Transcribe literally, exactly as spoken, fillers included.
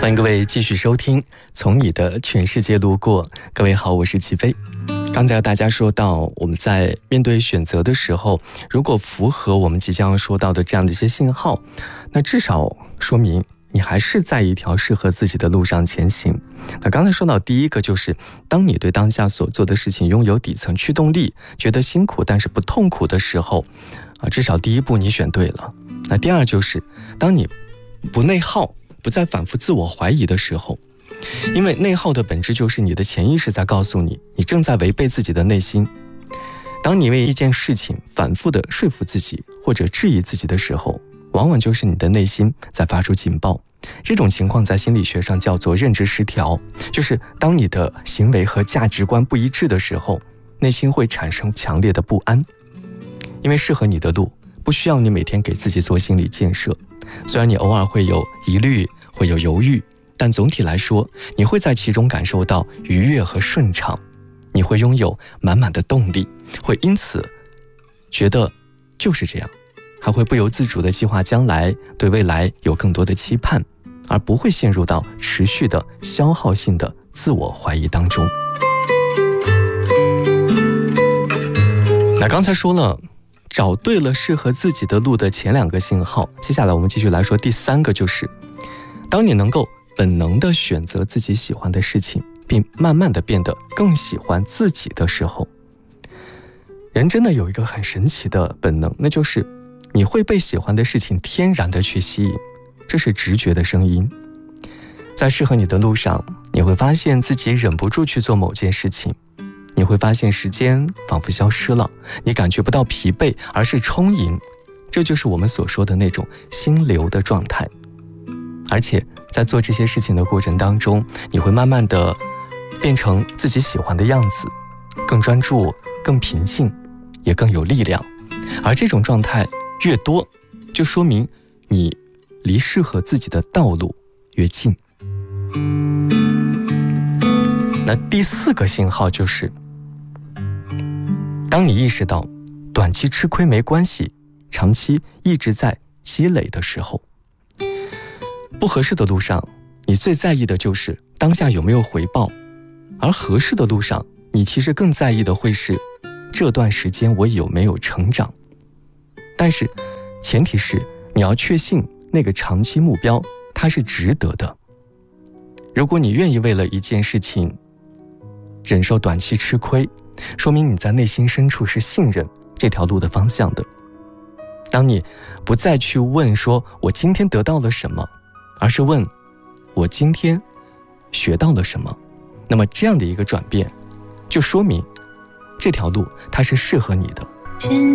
欢迎各位继续收听从你的全世界路过。各位好，我是齐飞。刚才大家说到，我们在面对选择的时候，如果符合我们即将要说到的这样的一些信号，那至少说明你还是在一条适合自己的路上前行。那刚才说到第一个，就是当你对当下所做的事情拥有底层驱动力，觉得辛苦但是不痛苦的时候啊，至少第一步你选对了。那第二就是当你不内耗，不再反复自我怀疑的时候，因为内耗的本质就是你的潜意识在告诉你，你正在违背自己的内心。当你为一件事情反复的说服自己或者质疑自己的时候，往往就是你的内心在发出警报。这种情况在心理学上叫做认知失调，就是当你的行为和价值观不一致的时候，内心会产生强烈的不安。因为适合你的路不需要你每天给自己做心理建设，虽然你偶尔会有疑虑，会有犹豫，但总体来说你会在其中感受到愉悦和顺畅，你会拥有满满的动力，会因此觉得就是这样，还会不由自主地计划将来，对未来有更多的期盼，而不会陷入到持续的消耗性的自我怀疑当中。那刚才说了找对了适合自己的路的前两个信号，接下来我们继续来说第三个，就是当你能够本能地选择自己喜欢的事情，并慢慢地变得更喜欢自己的时候，人真的有一个很神奇的本能，那就是你会被喜欢的事情天然地去吸引，这是直觉的声音。在适合你的路上，你会发现自己忍不住去做某件事情，你会发现时间仿佛消失了，你感觉不到疲惫，而是充盈，这就是我们所说的那种心流的状态。而且在做这些事情的过程当中，你会慢慢的变成自己喜欢的样子，更专注，更平静，也更有力量。而这种状态越多，就说明你离适合自己的道路越近。那第四个信号就是，当你意识到短期吃亏没关系，长期一直在积累的时候。不合适的路上，你最在意的就是当下有没有回报，而合适的路上，你其实更在意的会是这段时间我有没有成长。但是前提是你要确信那个长期目标它是值得的。如果你愿意为了一件事情忍受短期吃亏，说明你在内心深处是信任这条路的方向的。当你不再去问说我今天得到了什么，而是问我今天学到了什么，那么这样的一个转变就说明这条路它是适合你的。